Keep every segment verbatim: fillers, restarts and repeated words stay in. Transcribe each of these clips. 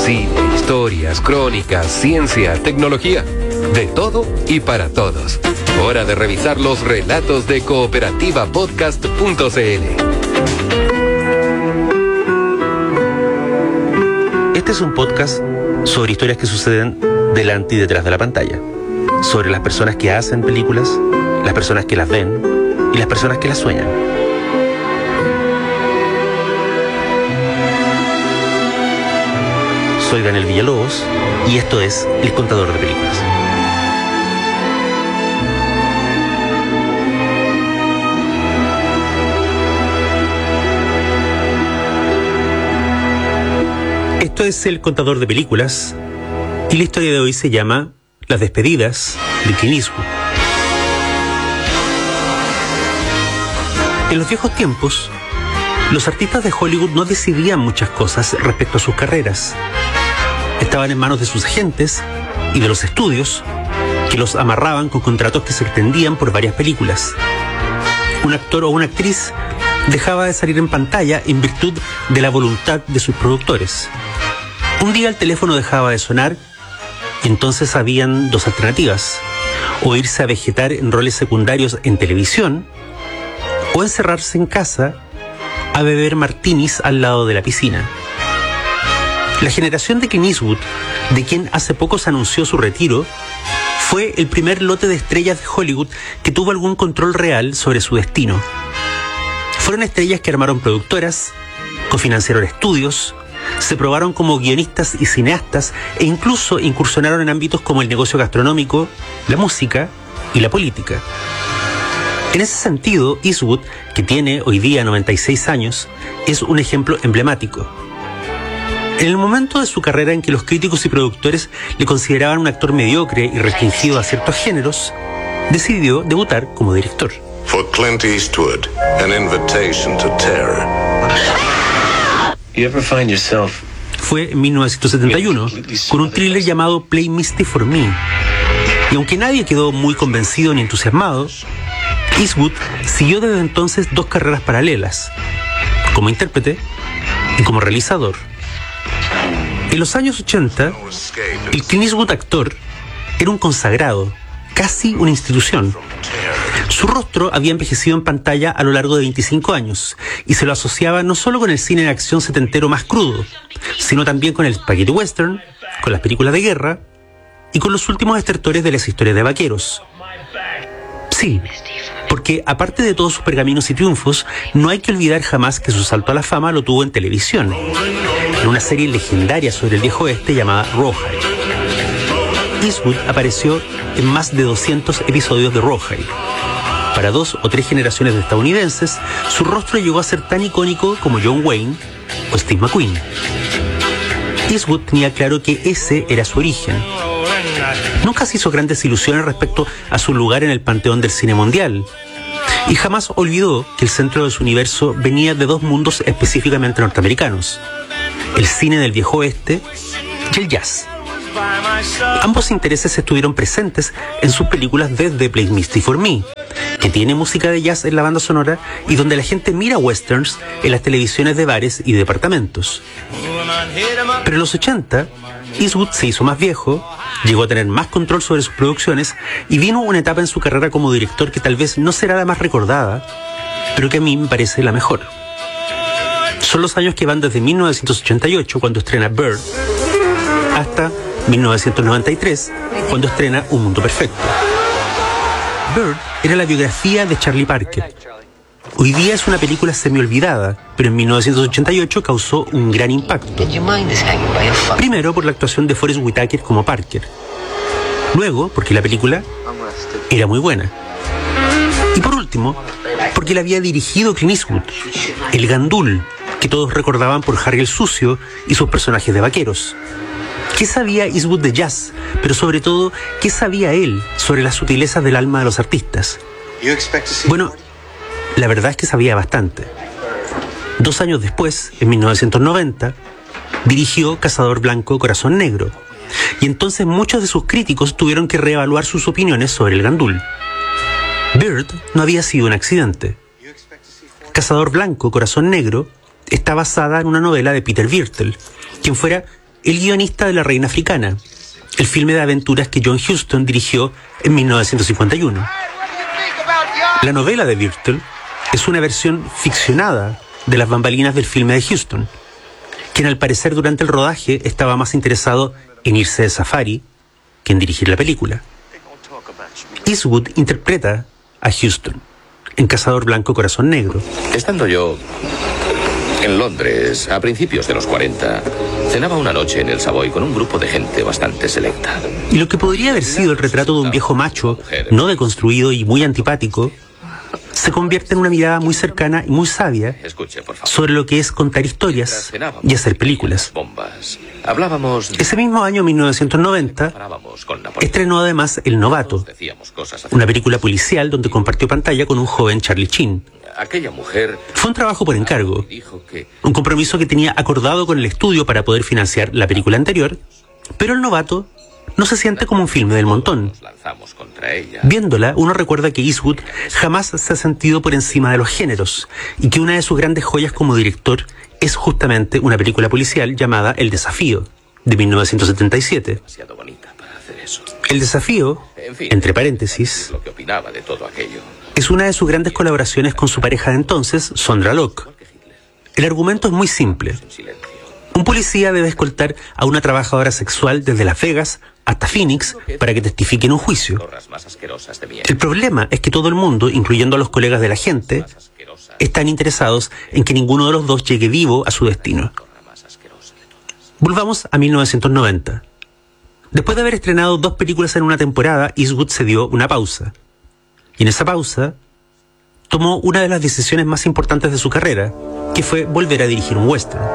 cine, historias, crónicas, ciencia, tecnología. De todo y para todos. Hora de revisar los relatos de cooperativa podcast punto c l. Este es un podcast sobre historias que suceden delante y detrás de la pantalla. Sobre las personas que hacen películas, las personas que las ven y las personas que las sueñan. Soy Daniel Villalobos y esto es El Contador de Películas. Esto es El Contador de Películas y la historia de hoy se llama Las despedidas de Clint Eastwood. En los viejos tiempos, los artistas de Hollywood no decidían muchas cosas respecto a sus carreras. Estaban en manos de sus agentes y de los estudios, que los amarraban con contratos que se extendían por varias películas. Un actor o una actriz dejaba de salir en pantalla en virtud de la voluntad de sus productores. Un día el teléfono dejaba de sonar y entonces habían dos alternativas: o irse a vegetar en roles secundarios en televisión, o encerrarse en casa a beber martinis al lado de la piscina. La generación de Clint Eastwood, de quien hace poco se anunció su retiro, fue el primer lote de estrellas de Hollywood que tuvo algún control real sobre su destino. Fueron estrellas que armaron productoras, cofinanciaron estudios, se probaron como guionistas y cineastas e incluso incursionaron en ámbitos como el negocio gastronómico, la música y la política. En ese sentido, Eastwood, que tiene hoy día noventa y seis años, es un ejemplo emblemático. En el momento de su carrera en que los críticos y productores le consideraban un actor mediocre y restringido a ciertos géneros, decidió debutar como director. For Clint Eastwood, an invitation to terror. You ever find yourself... Fue en mil novecientos setenta y uno, con un thriller llamado Play Misty for Me. Y aunque nadie quedó muy convencido ni entusiasmado, Eastwood siguió desde entonces dos carreras paralelas, como intérprete y como realizador. En los años ochenta, el Clint Eastwood actor era un consagrado, casi una institución. Su rostro había envejecido en pantalla a lo largo de veinticinco años y se lo asociaba no solo con el cine de acción setentero más crudo, sino también con el spaghetti western, con las películas de guerra y con los últimos estertores de las historias de vaqueros. Sí, porque aparte de todos sus pergaminos y triunfos, no hay que olvidar jamás que su salto a la fama lo tuvo en televisión, en una serie legendaria sobre el viejo oeste llamada Rawhide. Eastwood apareció en más de doscientos episodios de Rawhide. Para dos o tres generaciones de estadounidenses, su rostro llegó a ser tan icónico como John Wayne o Steve McQueen. Eastwood tenía claro que ese era su origen. Nunca se hizo grandes ilusiones respecto a su lugar en el panteón del cine mundial. Y jamás olvidó que el centro de su universo venía de dos mundos específicamente norteamericanos: el cine del viejo oeste y el jazz. Ambos intereses estuvieron presentes en sus películas desde Play Misty for Me, que tiene música de jazz en la banda sonora y donde la gente mira westerns en las televisiones de bares y departamentos. Pero en los ochenta, Eastwood se hizo más viejo, llegó a tener más control sobre sus producciones y vino una etapa en su carrera como director que tal vez no será la más recordada, pero que a mí me parece la mejor. Son los años que van desde mil novecientos ochenta y ocho, cuando estrena Bird, hasta mil novecientos noventa y tres, cuando estrena Un Mundo Perfecto. Bird era la biografía de Charlie Parker. Hoy día es una película semi-olvidada, pero en mil novecientos ochenta y ocho causó un gran impacto. Primero por la actuación de Forest Whitaker como Parker. Luego porque la película era muy buena. Y por último, porque la había dirigido Clint Eastwood, el gandul que todos recordaban por Harry el Sucio y sus personajes de vaqueros. ¿Qué sabía Eastwood de jazz? Pero sobre todo, ¿qué sabía él sobre las sutilezas del alma de los artistas? Bueno, la verdad es que sabía bastante. Dos años después, en mil novecientos noventa, dirigió Cazador Blanco, Corazón Negro. Y entonces muchos de sus críticos tuvieron que reevaluar sus opiniones sobre el gandul. Bird no había sido un accidente. Cazador Blanco, Corazón Negro está basada en una novela de Peter Birtell, quien fuera el guionista de La Reina Africana, el filme de aventuras que John Huston dirigió en mil novecientos cincuenta y uno. La novela de Birtle es una versión ficcionada de las bambalinas del filme de Huston, quien al parecer durante el rodaje estaba más interesado en irse de safari que en dirigir la película. Eastwood interpreta a Huston en Cazador Blanco Corazón Negro. Estando yo en Londres a principios de los cuarenta, cenaba una noche en el Savoy con un grupo de gente bastante selecta. Y lo que podría haber sido el retrato de un viejo macho, no deconstruido y muy antipático, se convierte en una mirada muy cercana y muy sabia sobre lo que es contar historias y hacer películas. Ese mismo año, mil novecientos noventa, estrenó además El Novato, una película policial donde compartió pantalla con un joven Charlie Sheen. Fue un trabajo por encargo, un compromiso que tenía acordado con el estudio para poder financiar la película anterior, pero El Novato no se siente como un filme del montón. Viéndola, uno recuerda que Eastwood jamás se ha sentido por encima de los géneros y que una de sus grandes joyas como director es justamente una película policial llamada El Desafío, de mil novecientos setenta y siete. El Desafío, entre paréntesis, es una de sus grandes colaboraciones con su pareja de entonces, Sondra Locke. El argumento es muy simple. Un policía debe escoltar a una trabajadora sexual desde Las Vegas hasta Phoenix para que testifique en un juicio. El problema es que todo el mundo, incluyendo a los colegas de la gente, están interesados en que ninguno de los dos llegue vivo a su destino. Volvamos a mil novecientos noventa. Después de haber estrenado dos películas en una temporada, Eastwood se dio una pausa. Y en esa pausa tomó una de las decisiones más importantes de su carrera, que fue volver a dirigir un western.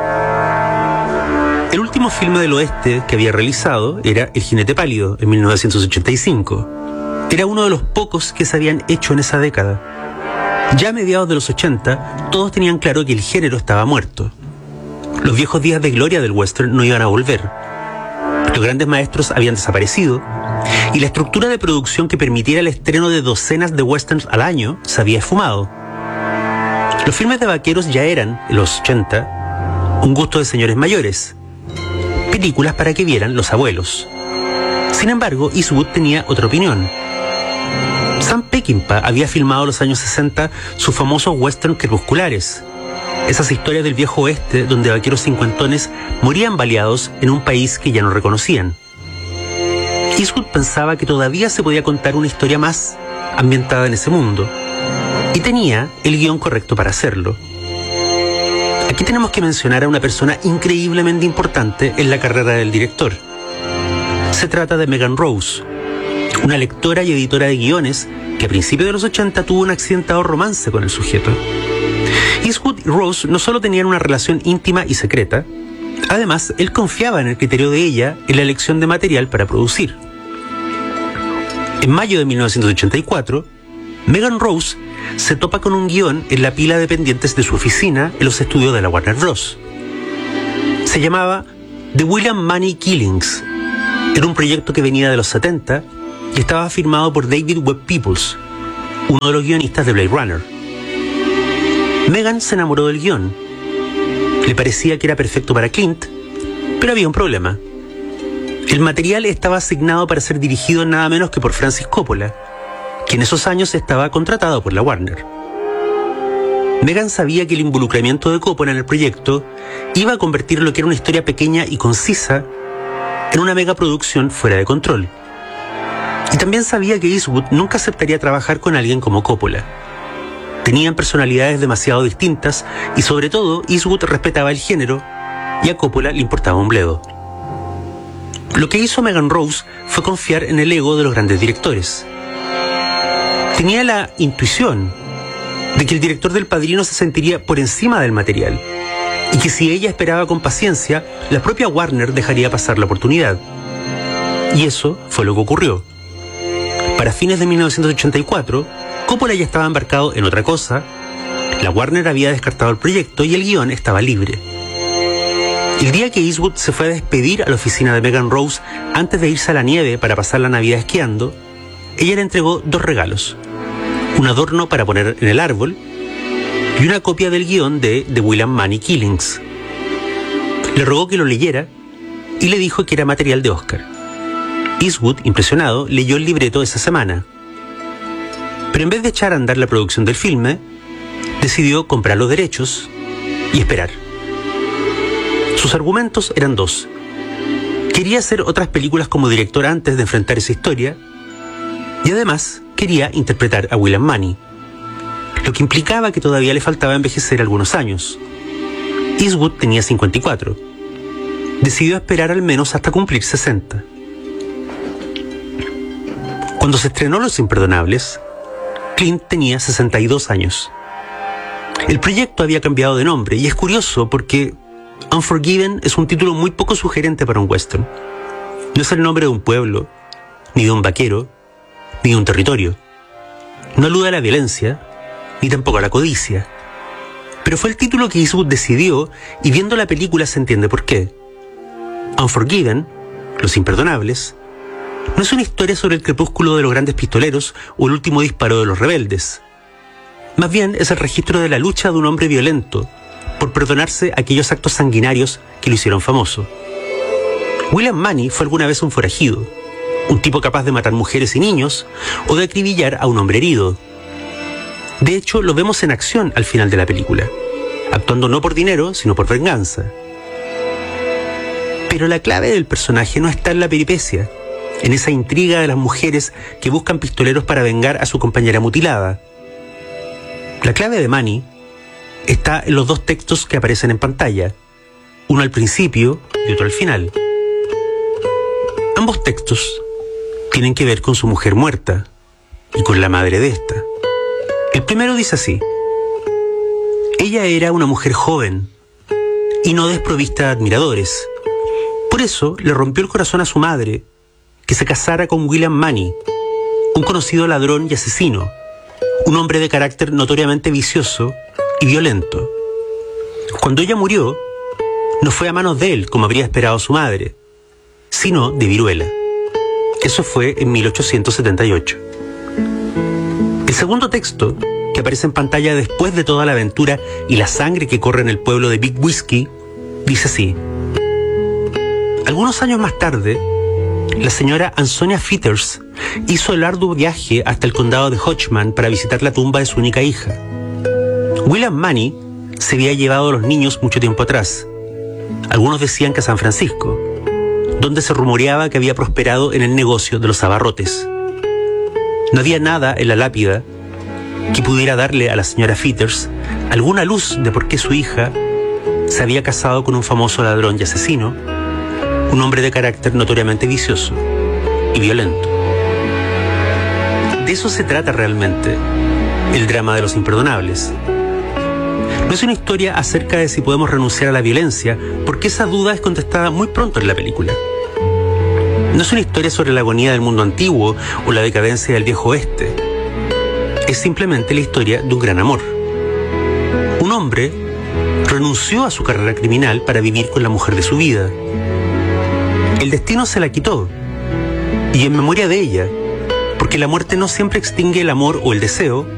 El último filme del oeste que había realizado era El Jinete Pálido, en mil novecientos ochenta y cinco. Era uno de los pocos que se habían hecho en esa década. Ya a mediados de los ochenta, todos tenían claro que el género estaba muerto. Los viejos días de gloria del western no iban a volver. Los grandes maestros habían desaparecido y la estructura de producción que permitiera el estreno de docenas de westerns al año se había esfumado. Los filmes de vaqueros ya eran, en los ochenta, un gusto de señores mayores, películas para que vieran los abuelos. Sin embargo, Eastwood tenía otra opinión. Sam Peckinpah había filmado en los años sesenta sus famosos western crepusculares, esas historias del viejo oeste donde vaqueros cincuentones morían baleados en un país que ya no reconocían. Eastwood pensaba que todavía se podía contar una historia más ambientada en ese mundo, y tenía el guión correcto para hacerlo. Aquí tenemos que mencionar a una persona increíblemente importante en la carrera del director. Se trata de Megan Rose, una lectora y editora de guiones que a principios de los ochenta tuvo un accidentado romance con el sujeto. Eastwood y Rose no solo tenían una relación íntima y secreta, además él confiaba en el criterio de ella en la elección de material para producir. En mayo de mil novecientos ochenta y cuatro, Megan Rose se topa con un guión en la pila de pendientes de su oficina en los estudios de la Warner Bros. Se llamaba The William Money Killings. Era un proyecto que venía de los setenta y estaba firmado por David Webb Peoples, uno de los guionistas de Blade Runner. Megan se enamoró del guión. Le parecía que era perfecto para Clint, pero había un problema. El material estaba asignado para ser dirigido nada menos que por Francis Coppola, que en esos años estaba contratado por la Warner. Megan sabía que el involucramiento de Coppola en el proyecto iba a convertir lo que era una historia pequeña y concisa en una megaproducción fuera de control. Y también sabía que Eastwood nunca aceptaría trabajar con alguien como Coppola. Tenían personalidades demasiado distintas y sobre todo Eastwood respetaba el género y a Coppola le importaba un bledo. Lo que hizo Megan Rose fue confiar en el ego de los grandes directores. Tenía la intuición de que el director del Padrino se sentiría por encima del material y que si ella esperaba con paciencia, la propia Warner dejaría pasar la oportunidad. Y eso fue lo que ocurrió. Para fines de mil novecientos ochenta y cuatro, Coppola ya estaba embarcado en otra cosa, la Warner había descartado el proyecto y el guión estaba libre. El día que Eastwood se fue a despedir a la oficina de Megan Rose antes de irse a la nieve para pasar la Navidad esquiando, ella le entregó dos regalos: un adorno para poner en el árbol y una copia del guión de The William Money Killings. Le rogó que lo leyera y le dijo que era material de Oscar. Eastwood, impresionado, leyó el libreto esa semana. Pero en vez de echar a andar la producción del filme, decidió comprar los derechos y esperar. Sus argumentos eran dos. Quería hacer otras películas como director antes de enfrentar esa historia, y además quería interpretar a William Munny, lo que implicaba que todavía le faltaba envejecer algunos años. Eastwood tenía cincuenta y cuatro. Decidió esperar al menos hasta cumplir sesenta. Cuando se estrenó Los Imperdonables, Clint tenía sesenta y dos años. El proyecto había cambiado de nombre, y es curioso porque Unforgiven es un título muy poco sugerente para un western. No es el nombre de un pueblo, ni de un vaquero, ni de un territorio. No alude a la violencia, ni tampoco a la codicia. Pero fue el título que Eastwood decidió, y viendo la película se entiende por qué. Unforgiven, Los Imperdonables, no es una historia sobre el crepúsculo de los grandes pistoleros o el último disparo de los rebeldes. Más bien es el registro de la lucha de un hombre violento por perdonarse aquellos actos sanguinarios que lo hicieron famoso. William Munny fue alguna vez un forajido, un tipo capaz de matar mujeres y niños o de acribillar a un hombre herido. De hecho, lo vemos en acción al final de la película, actuando no por dinero, sino por venganza. Pero la clave del personaje no está en la peripecia, en esa intriga de las mujeres que buscan pistoleros para vengar a su compañera mutilada. La clave de Munny está en los dos textos que aparecen en pantalla, uno al principio y otro al final. Ambos textos tienen que ver con su mujer muerta y con la madre de esta. El primero dice así: ella era una mujer joven y no desprovista de admiradores. Por eso le rompió el corazón a su madre que se casara con William Munny, un conocido ladrón y asesino, un hombre de carácter notoriamente vicioso y violento. Cuando ella murió, no fue a manos de él como habría esperado su madre, sino de viruela. Eso fue en mil ochocientos setenta y ocho. El segundo texto, que aparece en pantalla después de toda la aventura y la sangre que corre en el pueblo de Big Whiskey, dice así: algunos años más tarde, la señora Ansonia Fetters hizo el arduo viaje hasta el condado de Hodgman para visitar la tumba de su única hija. William Munny se había llevado a los niños mucho tiempo atrás. Algunos decían que a San Francisco, donde se rumoreaba que había prosperado en el negocio de los abarrotes. No había nada en la lápida que pudiera darle a la señora Fetters alguna luz de por qué su hija se había casado con un famoso ladrón y asesino, un hombre de carácter notoriamente vicioso y violento. De eso se trata realmente el drama de Los Imperdonables. No es una historia acerca de si podemos renunciar a la violencia, porque esa duda es contestada muy pronto en la película. No es una historia sobre la agonía del mundo antiguo o la decadencia del viejo oeste. Es simplemente la historia de un gran amor. Un hombre renunció a su carrera criminal para vivir con la mujer de su vida. El destino se la quitó, y en memoria de ella, porque la muerte no siempre extingue el amor o el deseo,